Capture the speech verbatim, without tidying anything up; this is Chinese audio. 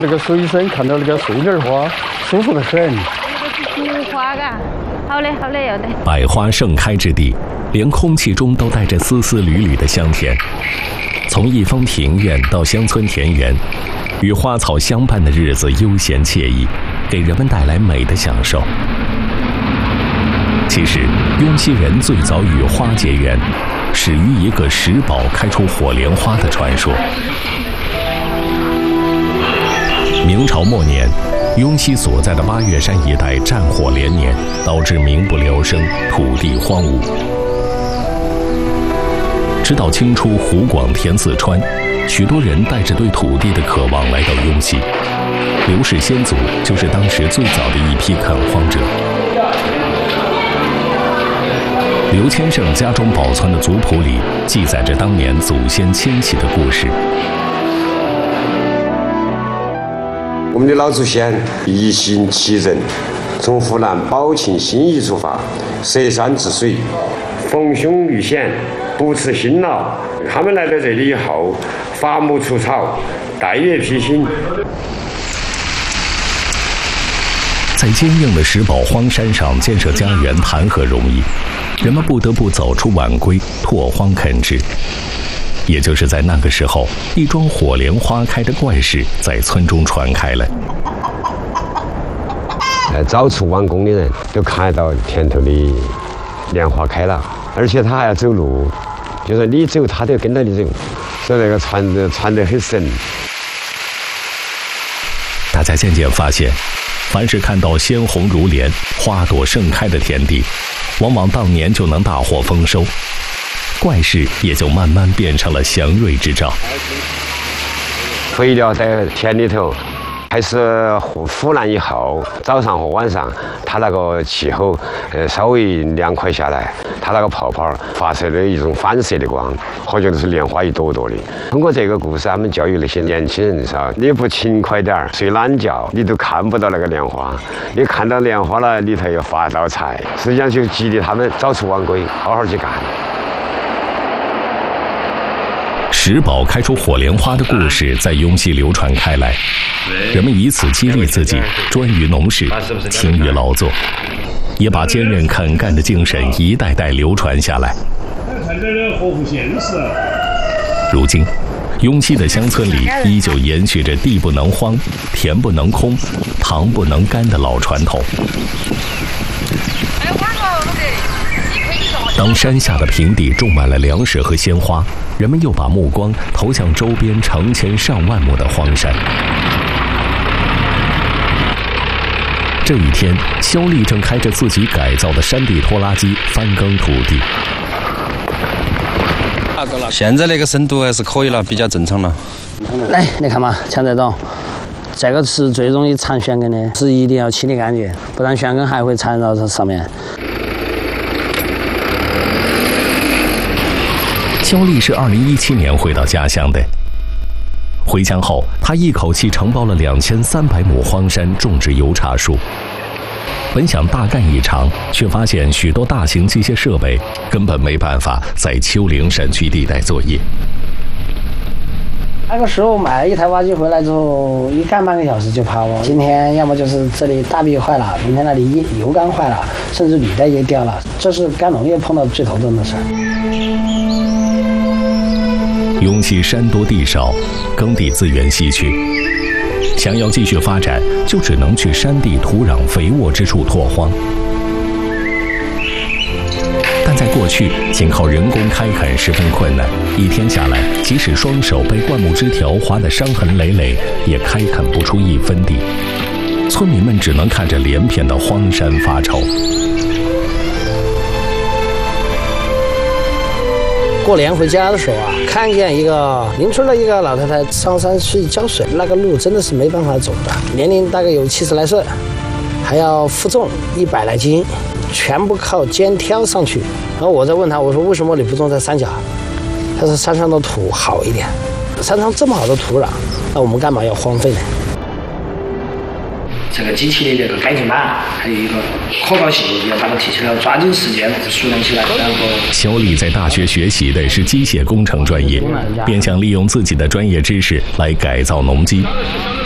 那个水生看到那个水莲花，舒服得很。 那个是菊花，嘎，好嘞，好嘞，要得。 百花盛开之地，连空气中都带着丝丝缕缕的香甜。从一方庭院到乡村田园，与花草相伴的日子悠闲惬意，给人们带来美的享受。其实，雍西人最早与花结缘，始于一个石堡开出火莲花的传说。明朝末年，雍西所在的八岳山一带战火连年，导致民不聊生，土地荒芜。直到清初湖广填四川，许多人带着对土地的渴望来到雍西。刘氏先祖就是当时最早的一批垦荒者。刘千胜家中保存的族谱里记载着当年祖先迁徙的故事。 我们的老祖先一行七人，从湖南宝庆新邑出发，涉山治水，逢凶遇险，不辞辛劳。他们来到这里以后，伐木除草，带月披星。 在坚硬的石堡荒山上建设家园，谈何容易？人们不得不走出晚归，拓荒垦殖。也就是在那个时候，一桩火莲花开的怪事在村中传开了。 呃，早出晚归的人都看到田头的莲花开了，而且他还要走路，就是你走，他都跟着你走，所以那个传得传得很神。 大家渐渐发现，凡是看到鲜红如莲、花朵盛开的田地，往往当年就能大获丰收。怪事也就慢慢变成了祥瑞之兆。 肥料在田里头开始腐烂以后，早上和晚上，它那个气候呃稍微凉快下来，它那个泡泡发射的一种反射的光，好像都是莲花一朵朵的。通过这个故事，他们教育那些年轻人说：你不勤快点儿，睡懒觉，你都看不到那个莲花。你看到莲花了，里头要发到财。实际上就激励他们早出晚归，好好去干。 石堡开出火莲花的故事在雍西流传开来，人们以此激励自己专于农事，勤于劳作，也把坚韧肯干的精神一代代流传下来。如今，雍西的乡村里依旧延续着地不能荒、田不能空、塘不能干的老传统。当山下的平地种满了粮食和鲜花，人们又把目光投向周边成千上万亩的荒山。这一天，肖丽正开着自己改造的山地拖拉机翻耕土地。 现在那个深度还是可以了，比较正常了。 来，你看嘛，像这种，这个是最容易缠旋根的，是一定要清理干净，不然旋根还会缠绕在上面。 肖丽是二零一七年回到家乡的。回乡后，他一口气承包了两千三百亩荒山，种植油茶树。本想大干一场，却发现许多大型机械设备根本没办法在丘陵山区地带作业。 那个时候买了一台挖机回来之后，一干半个小时就跑了。今天要么就是这里大臂坏了，明天那里油缸坏了，甚至履带也掉了。这是干农业碰到最头疼的事儿。 雍西山多地少，耕地资源稀缺，想要继续发展，就只能去山地土壤肥沃之处拓荒。但在过去，仅靠人工开垦十分困难，一天下来，即使双手被灌木枝条划得伤痕累累，也开垦不出一分地。村民们只能看着连片的荒山发愁。 过年回家的时候啊，看见一个邻村的一个老太太上山去浇水，那个路真的是没办法走的，年龄大概有七十来岁，还要负重一百来斤，全部靠肩挑上去。然后我再问他，我说为什么你不种在山脚？他说山上的土好一点，山上这么好的土壤，那我们干嘛要荒废呢？ 这个机器的这个改进版，还有一个可靠性，要把它提起来，抓紧时间熟练起来。然后， 肖丽在大学学习的是机械工程专业，便想利用自己的专业知识来改造农机。